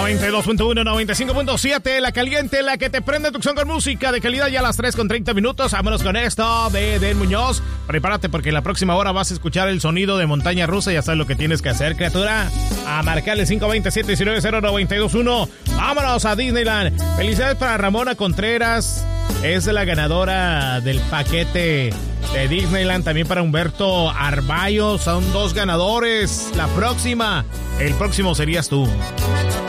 92.1, 95.7, la caliente, la que te prende tu acción con música de calidad ya a las 3:30. Vámonos con esto de Den Muñoz. Prepárate porque en la próxima hora vas a escuchar el sonido de montaña rusa. Ya sabes lo que tienes que hacer, criatura. A marcarle 527-190921. Vámonos a Disneyland. Felicidades para Ramona Contreras. Es la ganadora del paquete de Disneyland. También para Humberto Arballo. Son 2 ganadores. El próximo serías tú.